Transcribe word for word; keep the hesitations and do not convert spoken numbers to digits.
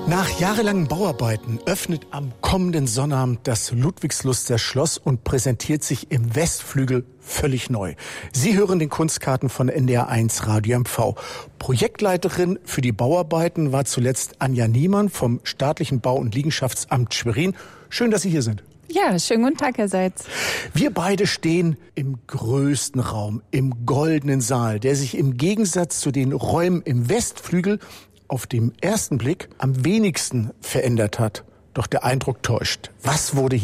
Nach jahrelangen Bauarbeiten öffnet am kommenden Sonnabend das Ludwigsluster Schloss und präsentiert sich im Westflügel völlig neu. Sie hören den Kunstkarten von N D R eins Radio M V. Projektleiterin für die Bauarbeiten war zuletzt Anja Niemann vom Staatlichen Bau- und Liegenschaftsamt Schwerin. Schön, dass Sie hier sind. Ja, schönen guten Tag, Herr Seitz. Wir beide stehen im größten Raum, im Goldenen Saal, der sich im Gegensatz zu den Räumen im Westflügel auf dem ersten Blick am wenigsten verändert hat. Doch der Eindruck täuscht. Was wurde hier